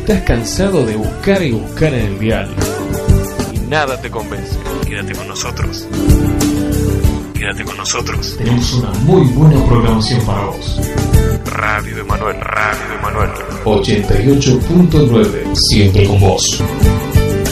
estás cansado de buscar y buscar en el dial y nada te convence, quédate con nosotros. Quédate con nosotros. Tenemos una muy buena programación para vos. Radio Emanuel, Radio Emanuel 88.9, siempre con vos.